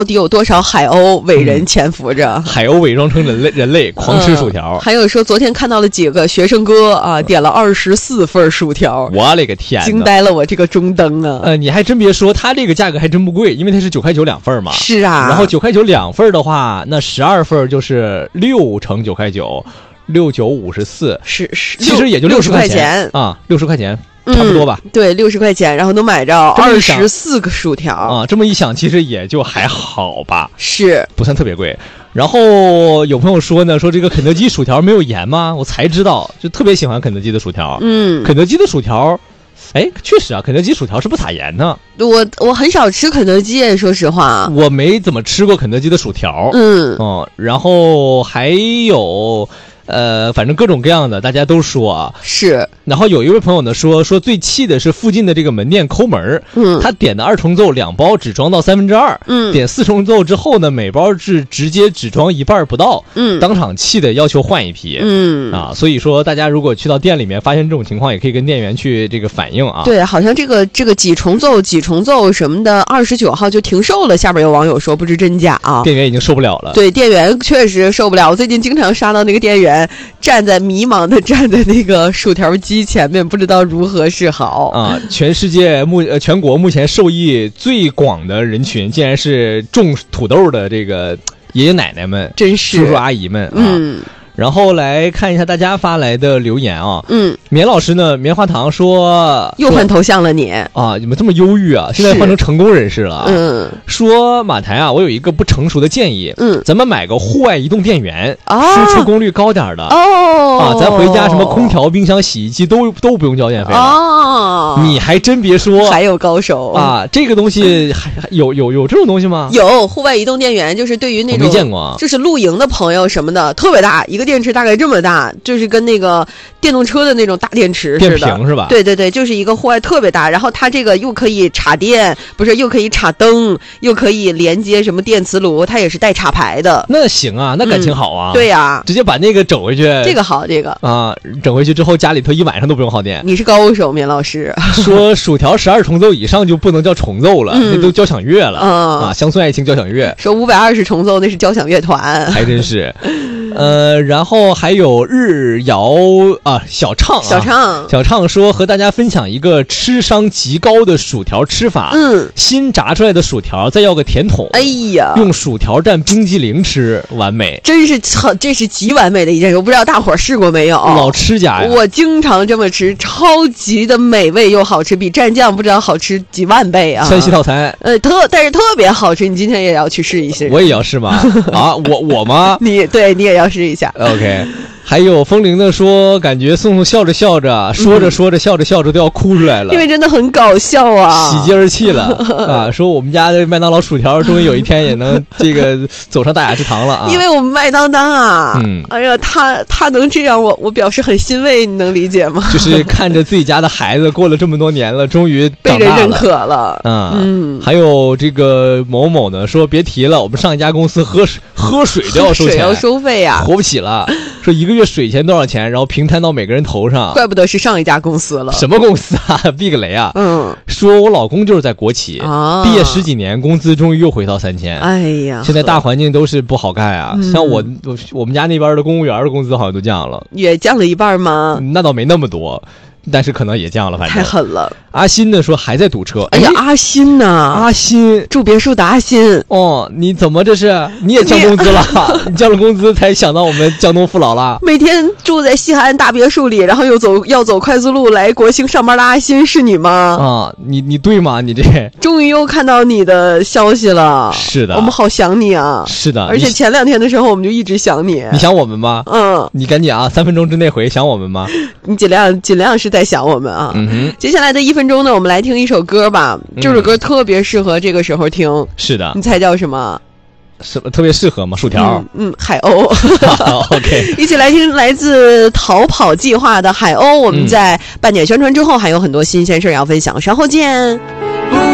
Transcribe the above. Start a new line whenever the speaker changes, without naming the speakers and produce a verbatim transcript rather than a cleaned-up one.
到底有多少海鸥伟人潜伏着？
嗯、海鸥伪装成人类，人类狂吃薯条、
嗯。还有说，昨天看到了几个学生哥啊，点了二十四份薯条，
我勒个天，
惊呆了我这个中灯啊！
呃，你还真别说，它这个价格还真不贵，因为它是九块九两份嘛。
是啊，
然后九块九两份的话，那十二份就是六乘九块九，六九五十四，
是是，
其实也就
六
十块
钱
啊，六十块钱。差不多吧、
嗯、对，六十块钱，然后能买着二十四个薯条
啊。这么一想，其实也就还好吧，
是
不算特别贵。然后有朋友说呢，说这个肯德基薯条没有盐吗？我才知道，就特别喜欢肯德基的薯条。
嗯，
肯德基的薯条，哎，确实啊，肯德基薯条是不撒盐的。
我我很少吃肯德基，说实话，
我没怎么吃过肯德基的薯条。
嗯
嗯，然后还有。呃，反正各种各样的，大家都说啊
是。
然后有一位朋友呢说说最气的是附近的这个门店抠门，
嗯，
他点的二重奏两包只装到三分之二，
嗯，
点四重奏之后呢，每包是直接只装一半不到，
嗯，
当场气的要求换一批，
嗯
啊，所以说大家如果去到店里面发现这种情况，也可以跟店员去这个反映啊。
对，好像这个这个几重奏几重奏什么的，二十九号就停售了。下边有网友说不知真假啊，
店员已经受不了了。
对，店员确实受不了。我最近经常刷到那个店员站在迷茫的站在那个薯条机前面，不知道如何是好
啊！全世界目呃全国目前受益最广的人群，竟然是种土豆的这个爷爷奶奶们，
真是
叔叔阿姨们啊。
嗯。
然后来看一下大家发来的留言啊，
嗯，
棉老师呢，棉花糖说
又换头像了你
啊，你们这么忧郁啊？现在换成成功人士了，
嗯，
说马台啊，我有一个不成熟的建议，
嗯，
咱们买个户外移动电源，
啊、
输出功率高点的
哦，
啊，咱回家什么空调、冰箱、洗衣机都都不用交电费了
哦，
你还真别说，
还有高手
啊，这个东西还有有有这种东西吗？
有户外移动电源，就是对于那种
我没见过，
就是露营的朋友什么的，特别大，一个电池大概这么大，就是跟那个电动车的那种大电池似的，
电瓶是吧？
对对对，就是一个户外特别大，然后它这个又可以插电，不是又可以插灯，又可以连接什么电磁炉，它也是带插排的。
那行啊，那感情好啊。
嗯、对呀、啊，
直接把那个整回去。
这个好，这个
啊，整回去之后家里头一晚上都不用耗电。
你是高手，棉老师。
说薯条十二重奏以上就不能叫重奏了，
嗯、
那都交响乐了、
嗯、
啊！乡村爱情交响乐。
说五百二十重奏那是交响乐团，
还真是。呃，然后还有日谣啊，小畅、啊，
小畅，
小畅说和大家分享一个吃伤极高的薯条吃法。
嗯，
新炸出来的薯条，再要个甜筒，
哎呀，
用薯条蘸冰激凌吃，完美，
真是超，这是极完美的一件事。我不知道大伙儿试过没有？
老吃家呀，
我经常这么吃，超级的美味又好吃，比蘸酱不知道好吃几万倍啊！
川西套餐，
呃，特但是特别好吃，你今天也要去试一试。
我也要试吗？啊，我我吗？
你对你也要试一下。
OK。还有风铃的说，感觉宋宋笑着笑着，说着说着，笑着笑着都要哭出来了，
因为真的很搞笑啊，
喜极而泣了啊！说我们家的麦当劳薯条终于有一天也能这个走上大雅之堂了啊！
因为我们麦当当啊，
嗯，
哎呀，他他能这样，我我表示很欣慰，你能理解吗？
就是看着自己家的孩子过了这么多年了，终于
被人认可了，
啊、
嗯，
还有这个某某呢说别提了，我们上一家公司喝水喝水都要收钱，
水要收费呀、啊，
活不起了。说一个月水钱多少钱，然后平摊到每个人头上，
怪不得是上一家公司了。
什么公司啊？避个雷啊！
嗯，
说我老公就是在国企，
啊、
毕业十几年，工资终于又回到三千。
哎呀，
现在大环境都是不好干啊！
嗯、
像我我们家那边的公务员的工资好像都降了，
也降了一半吗？
那倒没那么多。但是可能也降了，反正
太狠了。
阿新呢说还在堵车。
哎呀，阿新呐，
阿新
住别墅的阿新。
哦，你怎么这是？你也降工资了？你, 你降了工资才想到我们江东父老了？
每天住在西海岸大别墅里，然后又走要走快速路来国兴上班的阿新是你吗？
啊，你你对吗？你这
终于又看到你的消息了。
是的，
我们好想你啊。
是的，
而且前两天的时候我们就一直想你。
你想我们吗？
嗯，
你赶紧啊，三分钟之内回想我们吗？
你尽量尽量是在想我们啊。
嗯哼，
接下来的一分钟呢，我们来听一首歌吧。嗯、这首歌特别适合这个时候听。
是的，
你猜叫什么？
什么特别适合吗？薯条。
嗯，嗯海鸥。
OK，
一起来听来自逃跑计划的海鸥。我们在半点宣传之后还有很多新鲜事要分享，稍后见。